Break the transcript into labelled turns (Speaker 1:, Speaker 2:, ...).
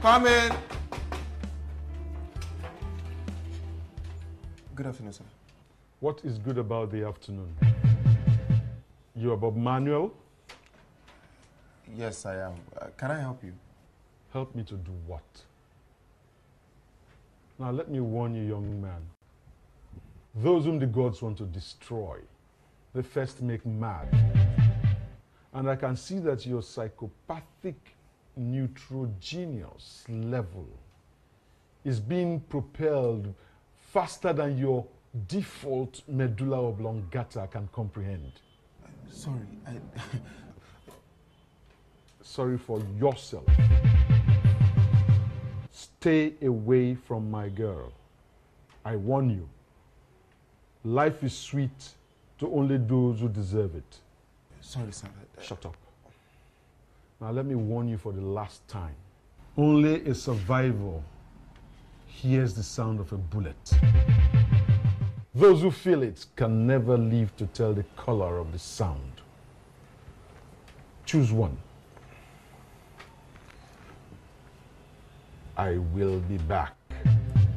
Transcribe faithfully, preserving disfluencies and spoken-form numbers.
Speaker 1: Come in. Good afternoon, sir.
Speaker 2: What is good about the afternoon? You are Bob Manuel?
Speaker 1: Yes, I am. Uh, can I help you?
Speaker 2: Help me to do what? Now let me warn you, young man. Those whom the gods want to destroy, they first make mad. And I can see that your psychopathic neutrogenius level is being propelled faster than your default medulla oblongata can comprehend.
Speaker 1: Sorry, I...
Speaker 2: Sorry for yourself. Stay away from my girl. I warn you. Life is sweet to only those who deserve it.
Speaker 1: Sorry, sir.
Speaker 2: Shut up. Now let me warn you for the last time. Only a survivor hears the sound of a bullet. Those who feel it can never live to tell the color of the sound. Choose one. I will be back.